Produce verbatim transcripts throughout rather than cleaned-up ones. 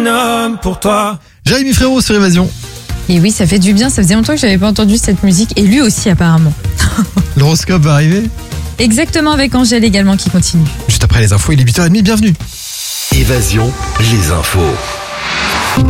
homme pour toi. Jérémy Frérot sur Évasion. Et oui, ça fait du bien, ça faisait longtemps que j'avais pas entendu cette musique, et lui aussi apparemment. L'horoscope va arriver Exactement, avec Angèle également qui continue. juste après les infos, il est huit heures trente, bienvenue. Évasion, les infos.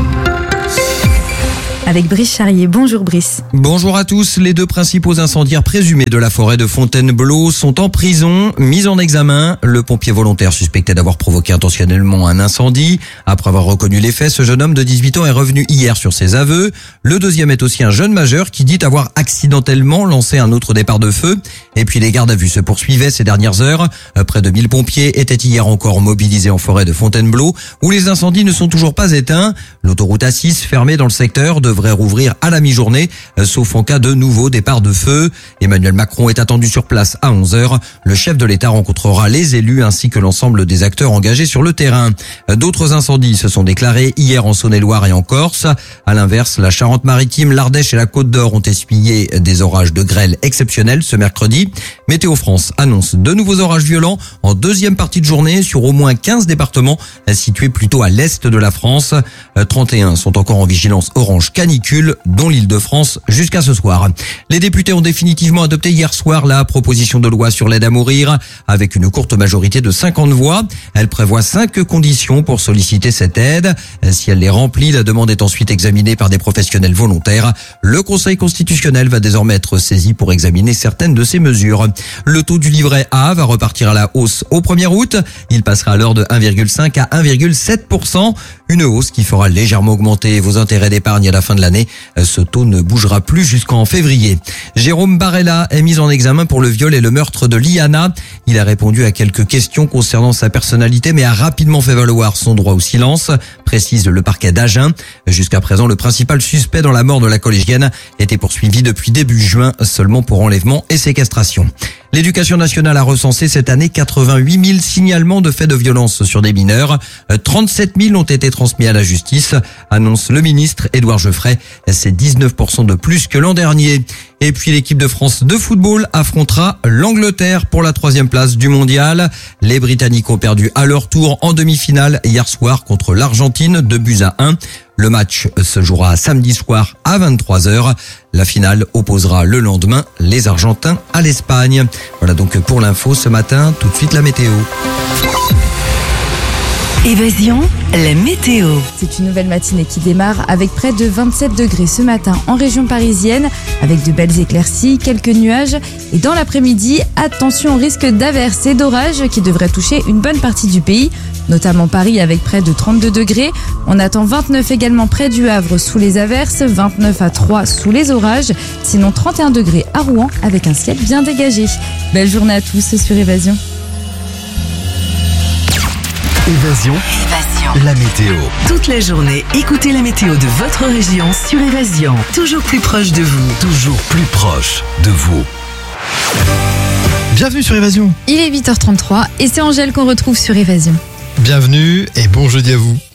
Avec Brice Charrier. Bonjour Brice. Bonjour à tous. Les deux principaux incendiaires présumés de la forêt de Fontainebleau sont en prison, mis en examen. Le pompier volontaire suspecté d'avoir provoqué intentionnellement un incendie. Après avoir reconnu les faits, ce jeune homme de dix-huit ans est revenu hier sur ses aveux. Le deuxième est aussi un jeune majeur qui dit avoir accidentellement lancé un autre départ de feu. Et puis les gardes à vue se poursuivaient ces dernières heures. Près de mille pompiers étaient hier encore mobilisés en forêt de Fontainebleau, où les incendies ne sont toujours pas éteints. L'autoroute A six fermée dans le secteur devrait rouvrir à la mi-journée, sauf en cas de nouveau départ de feu. Emmanuel Macron est attendu sur place à onze heures. Le chef de l'État rencontrera les élus ainsi que l'ensemble des acteurs engagés sur le terrain. D'autres incendies se sont déclarés hier en Saône-et-Loire et en Corse. À l'inverse, la Charente-Maritime, l'Ardèche et la Côte-d'Or ont essuyé des orages de grêle exceptionnels ce mercredi. Météo France annonce de nouveaux orages violents en deuxième partie de journée sur au moins quinze départements situés plutôt à l'est de la France. trente et un sont encore en vigilance orange canicule, dont l'Île-de-France jusqu'à ce soir. Les députés ont définitivement adopté hier soir la proposition de loi sur l'aide à mourir avec une courte majorité de cinquante voix. Elle prévoit cinq conditions pour solliciter cette aide. Si elle les remplit, la demande est ensuite examinée par des professionnels volontaires. Le Conseil constitutionnel va désormais être saisi pour examiner certaines de ces mesures. Le taux du livret A va repartir à la hausse au premier août. Il passera alors de un virgule cinq à un virgule sept pour cent. Une hausse qui fera légèrement augmenter vos intérêts d'épargne à la fin de l'année. Ce taux ne bougera plus jusqu'en février. Jérôme Barella est mis en examen pour le viol et le meurtre de Liana. Il a répondu à quelques questions concernant sa personnalité, mais a rapidement fait valoir son droit au silence, précise le parquet d'Agen. Jusqu'à présent, le principal suspect dans la mort de la collégienne était poursuivi depuis début juin seulement pour enlèvement et séquestration. L'éducation nationale a recensé cette année quatre-vingt-huit mille signalements de faits de violence sur des mineurs. trente-sept mille ont été transmis à la justice, annonce le ministre Édouard Geoffrey. C'est dix-neuf pour cent de plus que l'an dernier. Et puis l'équipe de France de football affrontera l'Angleterre pour la troisième place du mondial. Les Britanniques ont perdu à leur tour en demi-finale hier soir contre l'Argentine, deux buts à un. Le match se jouera samedi soir à vingt-trois heures. La finale opposera le lendemain les Argentins à l'Espagne. Voilà donc pour l'info ce matin. Tout de suite la météo. Évasion, la météo. C'est une nouvelle matinée qui démarre avec près de vingt-sept degrés ce matin en région parisienne, avec de belles éclaircies, quelques nuages. Et dans l'après-midi, attention au risque d'averses et d'orages qui devraient toucher une bonne partie du pays, notamment Paris avec près de trente-deux degrés. On attend vingt-neuf également près du Havre sous les averses, vingt-neuf à Troyes sous les orages, sinon trente et un degrés à Rouen avec un ciel bien dégagé. Belle journée à tous sur Évasion. Évasion, Évasion. la météo. Toute la journée, écoutez la météo de votre région sur Évasion. Toujours plus proche de vous. Toujours plus proche de vous. Bienvenue sur Évasion. Il est huit heures trente-trois et c'est Angèle qu'on retrouve sur Évasion. Bienvenue et bon jeudi à vous.